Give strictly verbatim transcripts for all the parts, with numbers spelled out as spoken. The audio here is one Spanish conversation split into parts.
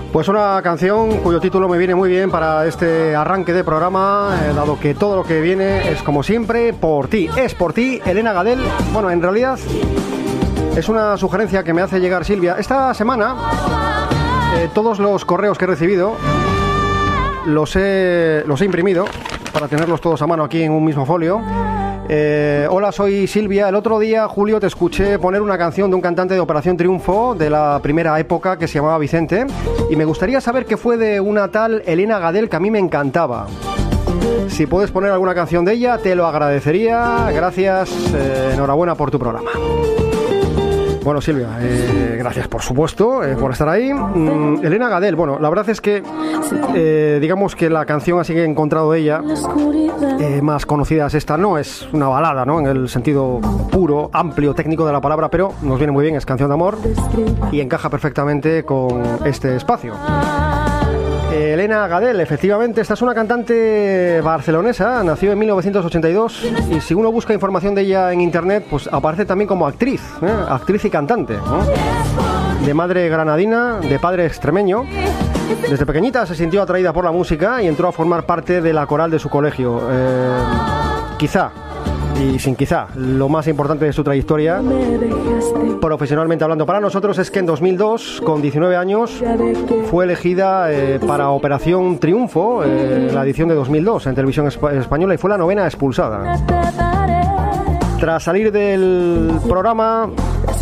Pues una canción cuyo título me viene muy bien para este arranque de programa, eh, dado que todo lo que viene es, como siempre, por ti. Es por ti, Elena Gadel. Bueno, en realidad es una sugerencia que me hace llegar Silvia. Esta semana, eh, todos los correos que he recibido los he, los he imprimido para tenerlos todos a mano aquí en un mismo folio. Eh, hola, soy Silvia. El otro día, Julio, te escuché poner una canción de un cantante de Operación Triunfo de la primera época que se llamaba Vicente, y me gustaría saber qué fue de una tal Elena Gadel que a mí me encantaba. Si puedes poner alguna canción de ella, te lo agradecería. Gracias, eh, enhorabuena por tu programa. Bueno, Silvia, eh, gracias por supuesto eh, por estar ahí. Mm, Elena Gadel, bueno, la verdad es que eh, digamos que la canción así que he encontrado de ella eh, más conocida es esta. No es una balada, ¿no?, en el sentido puro, amplio, técnico de la palabra, pero nos viene muy bien, es canción de amor y encaja perfectamente con este espacio. Elena Gadel, efectivamente, esta es una cantante barcelonesa, nació en mil novecientos ochenta y dos, y si uno busca información de ella en internet, pues aparece también como actriz, ¿eh? actriz y cantante, ¿no? De madre granadina, de padre extremeño. Desde pequeñita se sintió atraída por la música y entró a formar parte de la coral de su colegio. Eh, quizá, y sin quizá, lo más importante de su trayectoria, profesionalmente hablando para nosotros, es que en dos mil dos, con diecinueve años, fue elegida eh, para Operación Triunfo, eh, la edición de dos mil dos en Televisión Esp- Española, y fue la novena expulsada. Tras salir del programa,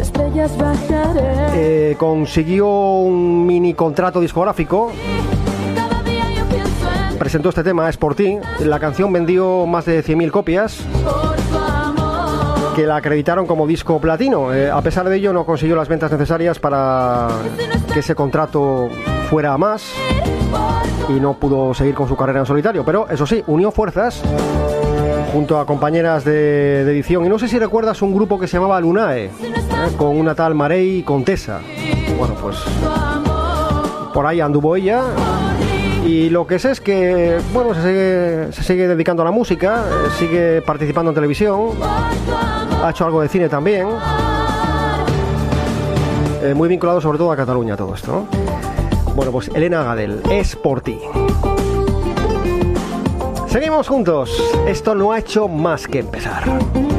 eh, consiguió un mini contrato discográfico. Presentó este tema, Es por ti. La canción vendió más de cien mil copias, que la acreditaron como disco platino. Eh, a pesar de ello, no consiguió las ventas necesarias para que ese contrato fuera a más y no pudo seguir con su carrera en solitario. Pero eso sí, unió fuerzas junto a compañeras de, de edición. Y no sé si recuerdas un grupo que se llamaba Lunae, eh, con una tal Marey Contesa. Bueno, pues por ahí anduvo ella. Y lo que sé es que, bueno, se sigue, se sigue dedicando a la música, eh, sigue participando en televisión, ha hecho algo de cine también, eh, muy vinculado sobre todo a Cataluña todo esto, ¿no? Bueno, pues Elena Gadel, Es por ti. Seguimos juntos, esto no ha hecho más que empezar.